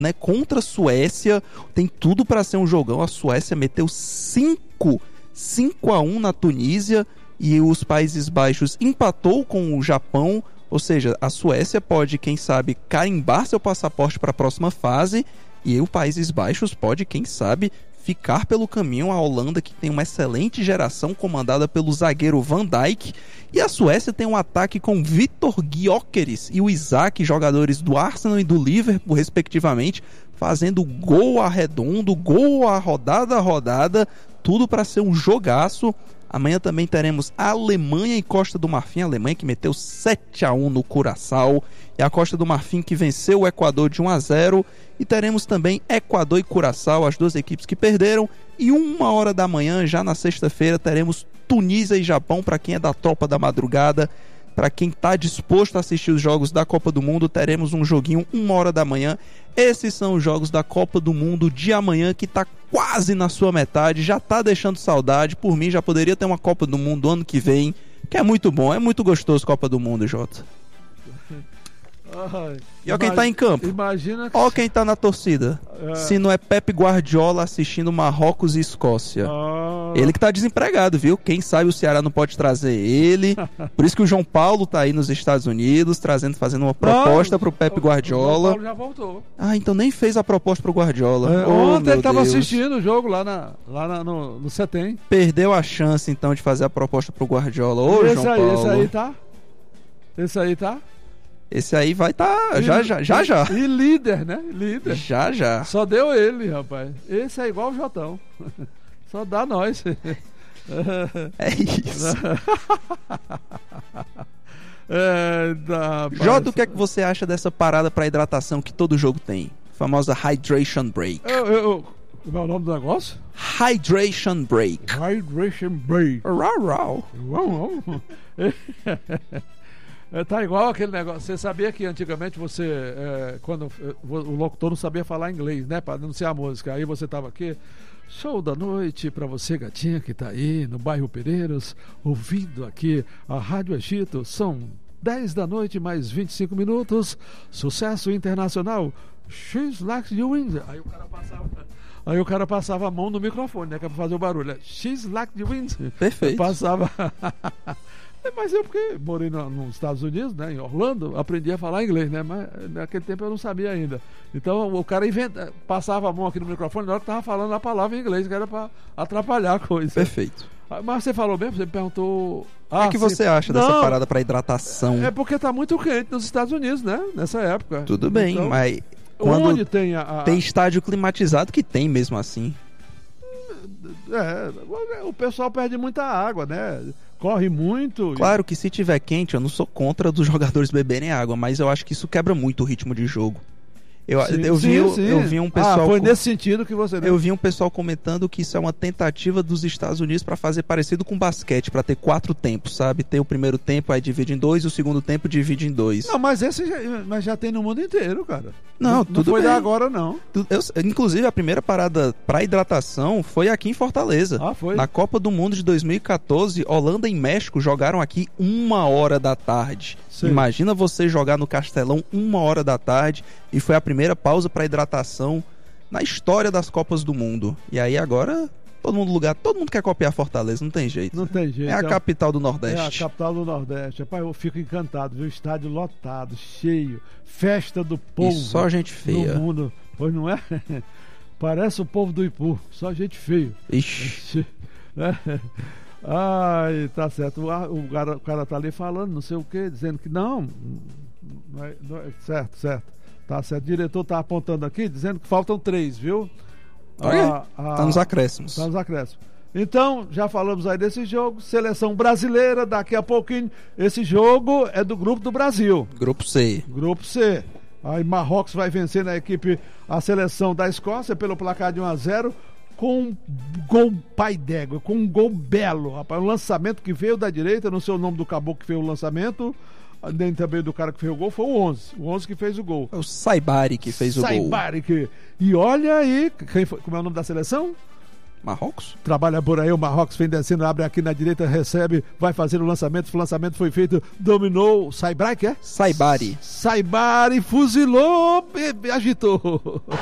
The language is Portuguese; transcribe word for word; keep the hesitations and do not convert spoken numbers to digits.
né, contra a Suécia, tem tudo para ser um jogão. A Suécia meteu cinco a um na Tunísia e os Países Baixos empatou com o Japão, ou seja, a Suécia pode, quem sabe, carimbar seu passaporte para a próxima fase e os Países Baixos pode, quem sabe, ficar pelo caminho. A Holanda, que tem uma excelente geração comandada pelo zagueiro Van Dijk, e a Suécia tem um ataque com Vitor Gyökeres e o Isaac, jogadores do Arsenal e do Liverpool respectivamente, fazendo gol arredondo, gol a rodada a rodada, tudo para ser um jogaço. Amanhã também teremos a Alemanha e Costa do Marfim, a Alemanha que meteu sete a um no Curaçao, e a Costa do Marfim que venceu o Equador de um a zero, e teremos também Equador e Curaçao, as duas equipes que perderam, e uma hora da manhã, já na sexta-feira, teremos Tunísia e Japão, para quem é da tropa da madrugada, para quem está disposto a assistir os jogos da Copa do Mundo, teremos um joguinho uma hora da manhã. Esses são os jogos da Copa do Mundo de amanhã, que está quase na sua metade, já está deixando saudade. Por mim, já poderia ter uma Copa do Mundo ano que vem, que é muito bom, é muito gostoso Copa do Mundo, Jota. Ai, e ó quem tá em campo. Imagina que... Ó quem tá na torcida. É. Se não é Pep Guardiola assistindo Marrocos e Escócia. Ah. Ele que tá desempregado, viu? Quem sabe o Ceará não pode trazer ele. Por isso que o João Paulo tá aí nos Estados Unidos, trazendo, fazendo uma proposta não, pro Pep Guardiola. O João Paulo já voltou. Ah, então nem fez a proposta pro Guardiola. É, oh, ontem ele tava Deus. assistindo o jogo lá, na, lá na, no, no C T M. Perdeu a chance então de fazer a proposta pro Guardiola. Ô, esse João aí, Paulo. Esse aí tá? Esse aí tá? Esse aí vai estar tá, já, já, já, já. E líder, né? Líder. Já, já. Só deu ele, rapaz. Esse é igual o Jotão. Só dá nós. É isso. É, dá, Jota, o que é que você acha dessa parada para hidratação que todo jogo tem? A famosa Hydration Break. Eu, eu, como é o nome do negócio? Hydration Break. Hydration Break. Rau, rau. Rau, rau. É, tá igual aquele negócio. Você sabia que antigamente você, é, quando o locutor não sabia falar inglês, né, para anunciar a música. Aí você tava aqui, show da noite pra você, gatinha, que tá aí no bairro Pereiros, ouvindo aqui a Rádio Egito. São dez da noite mais vinte e cinco minutos. Sucesso internacional. She's like the wind. Aí o cara passava, aí o cara passava a mão no microfone, né, que é pra fazer o barulho. She's like the wind. Perfeito. Eu passava. Mas eu, porque morei no, nos Estados Unidos, né, em Orlando, aprendi a falar inglês, né? Mas naquele tempo eu não sabia ainda. Então o cara inventa, passava a mão aqui no microfone na hora que estava falando a palavra em inglês, que era para atrapalhar a coisa. Perfeito. Mas você falou mesmo, você me perguntou. Ah, o que, que você acha não, dessa parada para hidratação? É porque tá muito quente nos Estados Unidos, né? Nessa época. Tudo bem, então, mas quando onde tem a, a... tem estádio climatizado que tem mesmo assim. É, o pessoal perde muita água, né? Corre muito. Claro que se tiver quente, eu não sou contra dos jogadores beberem água, mas eu acho que isso quebra muito o ritmo de jogo. Eu, sim, eu, vi, sim, eu, sim. eu vi um pessoal. Ah, foi nesse sentido que você. Eu vi um pessoal comentando que isso é uma tentativa dos Estados Unidos para fazer parecido com basquete, para ter quatro tempos, sabe? Tem o primeiro tempo, aí divide em dois, o segundo tempo divide em dois. Não, mas esse já, mas já tem no mundo inteiro, cara. Não, não, tudo não foi bem. da agora, não. Eu, inclusive, a primeira parada para hidratação foi aqui em Fortaleza. Ah, foi? Na Copa do Mundo de dois mil e quatorze, Holanda e México jogaram aqui uma hora da tarde. Sim. Imagina você jogar no Castelão uma hora da tarde, e foi a primeira pausa para hidratação na história das Copas do Mundo. E aí agora todo mundo lugar, todo mundo quer copiar Fortaleza, não tem jeito. Não tem jeito. É a é capital do Nordeste. É a capital do Nordeste. Rapaz, eu fico encantado, viu? Estádio lotado, cheio, festa do povo. E só gente feia. No mundo, pois não é? Parece o povo do Ipu, só gente feia. Ixi. Ai, tá certo. O, o, cara, o cara tá ali falando, não sei o que, dizendo que não, não, é, não é, certo, certo. Tá certo. O diretor tá apontando aqui, dizendo que faltam três, viu? Ah, ah, tá nos acréscimos. Tá nos acréscimos. Então, já falamos aí desse jogo. Seleção brasileira, daqui a pouquinho. Esse jogo é do Grupo do Brasil. Grupo C. Grupo C. Aí Marrocos vai vencer na equipe a seleção da Escócia pelo placar de um a zero. Com um gol pai d'égua, com um gol belo, rapaz. Um lançamento que veio da direita, não sei o nome do caboclo que fez o lançamento, nem também do cara que fez o gol, foi o onze. O onze que fez o gol. É o Saibari que fez o Saibari gol. Que... E olha aí, quem foi, como é o nome da seleção? Marrocos? Trabalha por aí, o Marrocos vem descendo, abre aqui na direita, recebe, vai fazer o lançamento. O lançamento foi feito, dominou. Saibari, que é? Saibari. Saibari fuzilou, agitou.